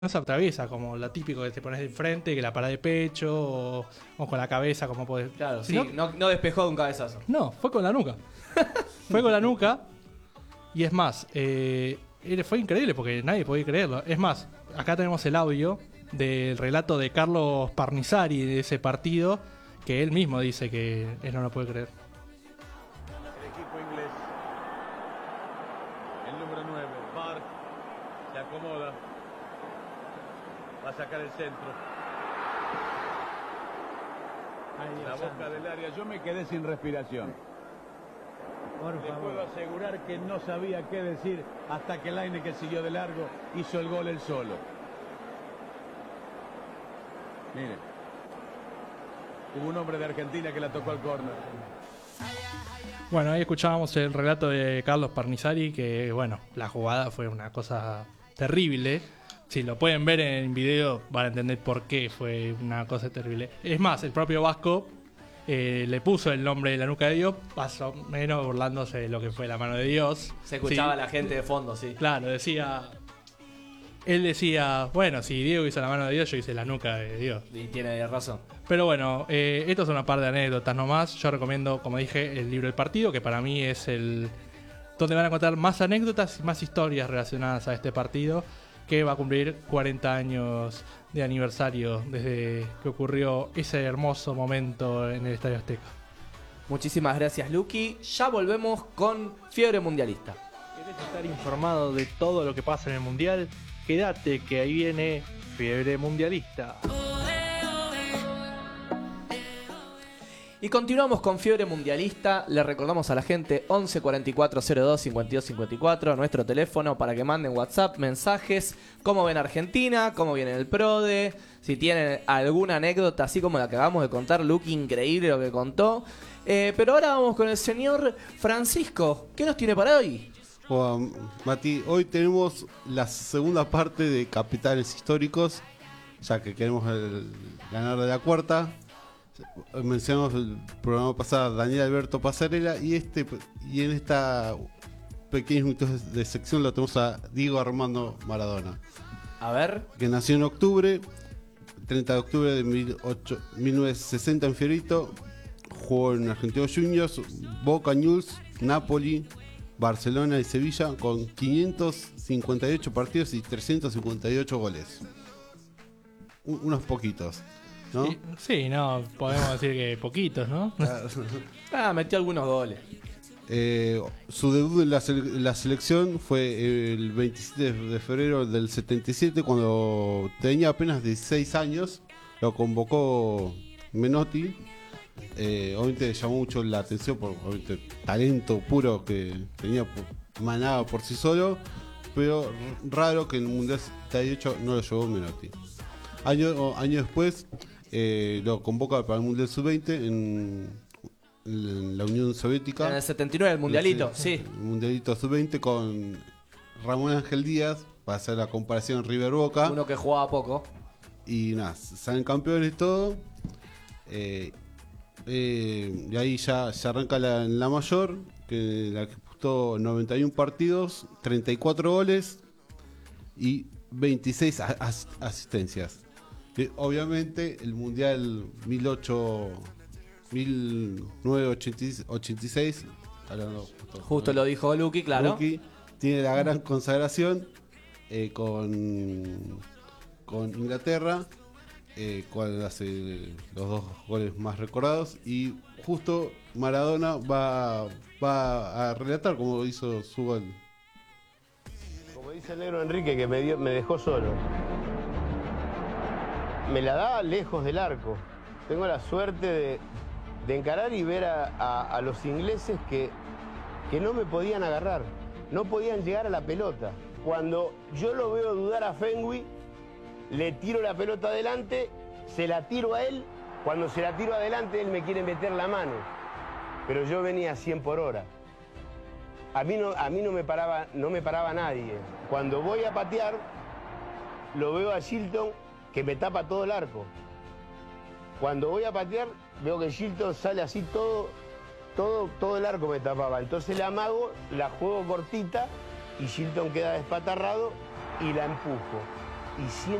no se atraviesa, como lo típico que te pones de frente, que la parás de pecho o con la cabeza, como podés. Claro, sí, Sino- no despejó de un cabezazo. No, fue con la nuca. Fue con la nuca. Y es más, fue increíble porque nadie podía creerlo. Es más, acá tenemos el audio del relato de Carlos Parnizari de ese partido, que él mismo dice que él no lo puede creer. El equipo inglés. El número 9, Mark, se acomoda. Va a sacar el centro. La boca del área. Yo me quedé sin respiración. Le puedo asegurar que no sabía qué decir hasta que Laine, que siguió de largo, hizo el gol él solo. Mire. Hubo un hombre de Argentina que la tocó al córner. Bueno, ahí escuchábamos el relato de Carlos Parnizari, que bueno, la jugada fue una cosa terrible. Si lo pueden ver en video van a entender por qué fue una cosa terrible. Es más, el propio Vasco le puso el nombre de la nuca de Dios, más o menos burlándose de lo que fue la mano de Dios. Se escuchaba Sí, la gente de fondo, sí. claro, él decía, bueno, si Diego hizo la mano de Dios, yo hice la nuca de Dios. Y tiene razón. Pero bueno, esto es una par de anécdotas nomás. Yo recomiendo, como dije, el libro del partido, que para mí es el donde van a contar más anécdotas y más historias relacionadas a este partido, que va a cumplir 40 años de aniversario desde que ocurrió ese hermoso momento en el Estadio Azteca. Muchísimas gracias, Luqui. Ya volvemos con Fiebre Mundialista. ¿Querés estar informado de todo lo que pasa en el Mundial? Quédate que ahí viene Fiebre Mundialista. Y continuamos con Fiebre Mundialista. Le recordamos a la gente 11 44 02 52 54, nuestro teléfono para que manden WhatsApp, mensajes, cómo ven Argentina, cómo viene el PRODE, si tienen alguna anécdota así como la que acabamos de contar, Luqui, increíble lo que contó. Pero ahora vamos con el señor Francisco. ¿Qué nos tiene para hoy? Hola, Mati, hoy tenemos la segunda parte de Capitanes Históricos, ya que queremos ganar de la cuarta. Mencionamos el programa pasado a Daniel Alberto Pasarela y en esta pequeños minutos de sección lo tenemos a Diego Armando Maradona, A ver. que nació en octubre, 30 de octubre de 1960 en Fiorito. Jugó en Argentinos Juniors, Boca News, Napoli, Barcelona y Sevilla con 558 partidos y 358 goles. Unos poquitos, ¿no? Sí, no, podemos decir que poquitos, ¿no? Metió algunos goles. Su debut en la selección fue el 27 de febrero del 77, cuando tenía apenas 16 años. Lo convocó Menotti. Obviamente llamó mucho la atención por talento puro que tenía, manaba por sí solo, pero raro que en el Mundial 78 no lo llevó Menotti. Año después lo convoca para el Mundial Sub-20 en la Unión Soviética. En el 79, el Mundialito, sí. El Mundialito Sub-20 con Ramón Ángel Díaz, para hacer la comparación River-Boca. Uno que jugaba poco. Y nada, salen campeones y todo. Y ahí ya se arranca la mayor, que la que disputó 91 partidos, 34 goles y 26 asistencias. Obviamente el Mundial 1986, Justo lo dijo Luqui, claro. Luqui tiene la gran consagración con Inglaterra, cual hace los dos goles más recordados, y justo Maradona va a relatar cómo hizo su gol. Como dice el negro Enrique, que me dejó solo. Me la da lejos del arco. Tengo la suerte de encarar y ver a los ingleses que no me podían agarrar, no podían llegar a la pelota. Cuando yo lo veo dudar a Fenwick, le tiro la pelota adelante, se la tiro a él. Cuando se la tiro adelante, él me quiere meter la mano. Pero yo venía a 100 por hora. A mí no me paraba nadie. Cuando voy a patear, lo veo a Shilton que me tapa todo el arco. Cuando voy a patear, veo que Shilton sale así todo el arco me tapaba. Entonces le amago, la juego cortita y Shilton queda despatarrado y la empujo. y 100